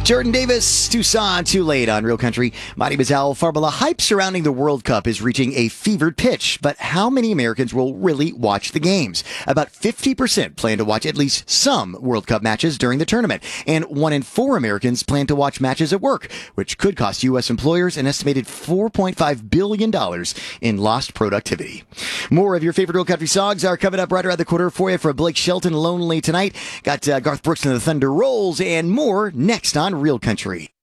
Jordan Davis, Tucson, too late on Real Country. Mighty Mazal Farbala. Hype surrounding the World Cup is reaching a fevered pitch, but how many Americans will really watch the games? About 50% plan to watch at least some World Cup matches during the tournament, and 1 in 4 Americans plan to watch matches at work, which could cost U.S. employers an estimated $4.5 billion in lost productivity. More of your favorite Real Country songs are coming up right around the corner for you for Blake Shelton, Lonely Tonight. Got Garth Brooks and the Thunder Rolls and more next on Real Country.